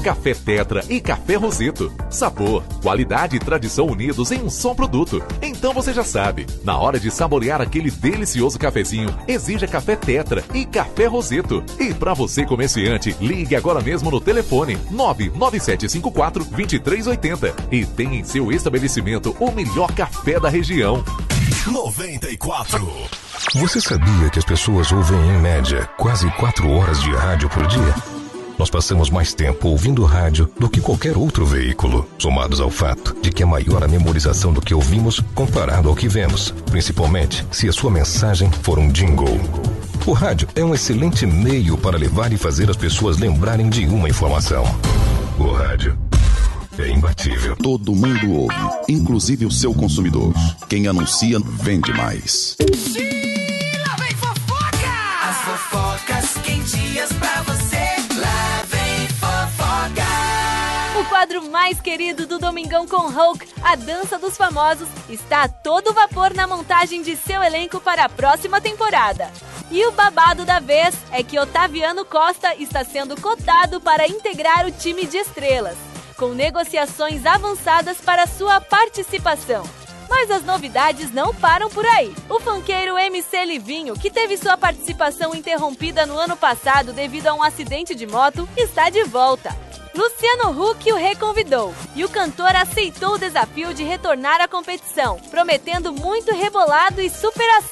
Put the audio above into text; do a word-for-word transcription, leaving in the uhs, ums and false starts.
Café Tetra e Café Roseto. Sabor, qualidade e tradição unidos em um só produto. Então você já sabe, na hora de saborear aquele delicioso cafezinho, exija Café Tetra e Café Roseto. E para você comerciante, ligue agora mesmo no telefone nove nove sete cinco quatro, dois três oito zero e tenha em seu estabelecimento o melhor café da região. noventa e quatro. Você sabia que as pessoas ouvem, em média, quase quatro horas de rádio por dia? Nós passamos mais tempo ouvindo rádio do que qualquer outro veículo, somados ao fato de que é maior a memorização do que ouvimos comparado ao que vemos, principalmente se a sua mensagem for um jingle. O rádio é um excelente meio para levar e fazer as pessoas lembrarem de uma informação. O rádio é imbatível. Todo mundo ouve, inclusive o seu consumidor. Quem anuncia, vende mais. Lá vem fofoca! As fofocas quentinhas pra você. Lá vem fofoca! O quadro mais querido do Domingão com Hulk, a Dança dos Famosos, está a todo vapor na montagem de seu elenco para a próxima temporada. E o babado da vez é que Otaviano Costa está sendo cotado para integrar o time de estrelas, com negociações avançadas para sua participação. Mas as novidades não param por aí. O funkeiro M C Livinho, que teve sua participação interrompida no ano passado devido a um acidente de moto, está de volta. Luciano Huck o reconvidou e o cantor aceitou o desafio de retornar à competição, prometendo muito rebolado e superação.